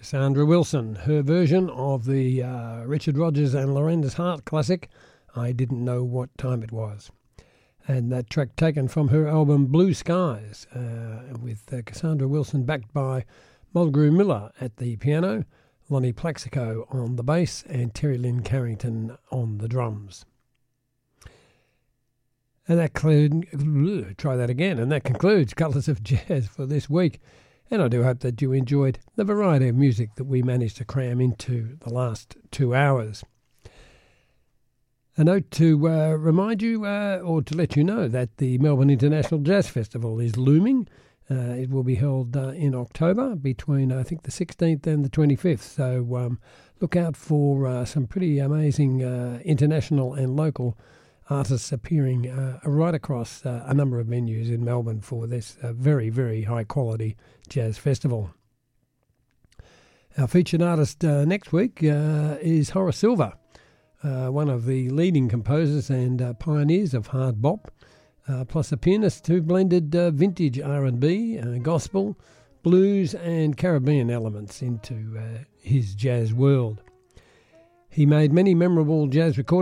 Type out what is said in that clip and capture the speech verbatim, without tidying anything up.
Cassandra Wilson, her version of the uh, Richard Rodgers and Lorenda's Hart classic, I Didn't Know What Time It Was. And that track taken from her album Blue Skies, uh, with uh, Cassandra Wilson backed by Mulgrew Miller at the piano, Lonnie Plaxico on the bass, and Terry Lynn Carrington on the drums. And that concludes, try that again, and that concludes Colours of Jazz for this week. And I do hope that you enjoyed the variety of music that we managed to cram into the last two hours. A note to uh, remind you, uh, or to let you know, that the Melbourne International Jazz Festival is looming. Uh, it will be held uh, in October between, I think, the sixteenth and the twenty-fifth. So um, look out for uh, some pretty amazing uh, international and local artists appearing uh, right across uh, a number of venues in Melbourne for this uh, very, very high-quality jazz festival. Our featured artist uh, next week uh, is Horace Silver, uh, one of the leading composers and uh, pioneers of hard bop, uh, plus a pianist who blended uh, vintage R and B, uh, gospel, blues and Caribbean elements into uh, his jazz world. He made many memorable jazz recordings